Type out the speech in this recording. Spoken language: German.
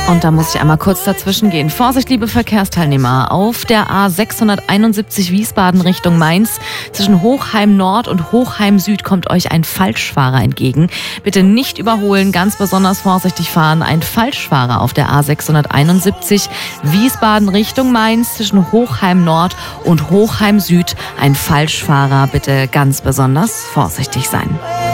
Und da muss ich einmal kurz dazwischen gehen. Vorsicht, liebe Verkehrsteilnehmer. Auf der A671 Wiesbaden Richtung Mainz zwischen Hochheim Nord und Hochheim Süd kommt euch ein Falschfahrer entgegen. Bitte nicht überholen, ganz besonders vorsichtig fahren. Ein Falschfahrer auf der A671 Wiesbaden Richtung Mainz zwischen Hochheim Nord und Hochheim Süd. Ein Falschfahrer, bitte ganz besonders vorsichtig sein.